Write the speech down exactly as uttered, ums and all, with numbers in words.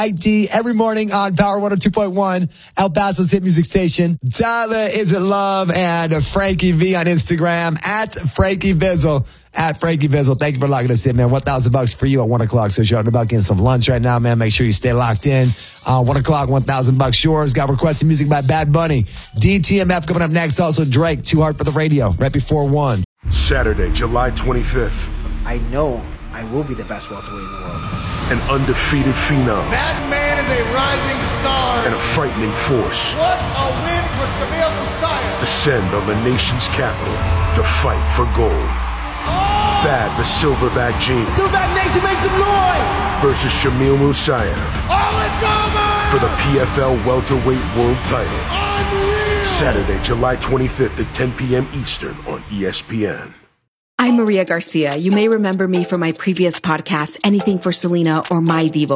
I D every morning on Power one oh two point one, El Paso's hit music station. Tyler Is It Love and Frankie V on Instagram at Frankie Bizzle. At Frankie Bizzle. Thank you for locking us in, man. one thousand bucks for you at one o'clock. So if you're out and about getting some lunch right now, man, make sure you stay locked in. Uh, one o'clock, one thousand bucks yours. Got requested music by Bad Bunny. D T M F coming up next. Also Drake, Too Hard for the Radio, right before one. Saturday, July twenty-fifth. I know I will be the best welterweight in the world. An undefeated phenom. That man is a rising star. And a frightening force. What a win for Shamil Musayev. Descend on the nation's capital to fight for gold. Oh! Thad, the Silverback Gene. Silverback Nation, make some noise. Versus Shamil Musayev. Oh, it's over. For the P F L welterweight world title. Unreal. Saturday, July twenty-fifth at ten p.m. Eastern on E S P N. I'm Maria Garcia. You may remember me from my previous podcast, Anything for Selena or My Diva.